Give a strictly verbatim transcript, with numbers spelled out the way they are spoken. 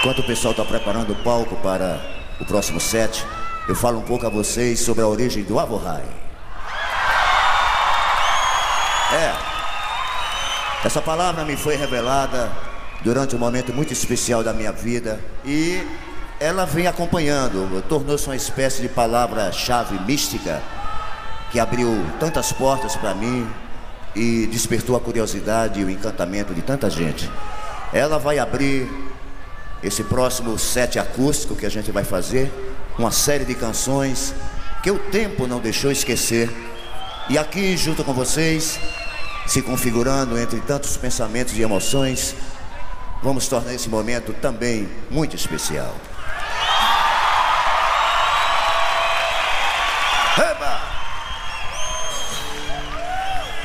Enquanto o pessoal está preparando o palco para o próximo set, eu falo um pouco a vocês sobre a origem do Avohai. É, essa palavra me foi revelada durante um momento muito especial da minha vida e ela vem acompanhando, tornou-se uma espécie de palavra-chave mística que abriu tantas portas para mim e despertou a curiosidade e o encantamento de tanta gente. Ela vai abrir esse próximo set acústico que a gente vai fazer, uma série de canções que o tempo não deixou esquecer. E aqui, junto com vocês, se configurando entre tantos pensamentos e emoções, vamos tornar esse momento também muito especial.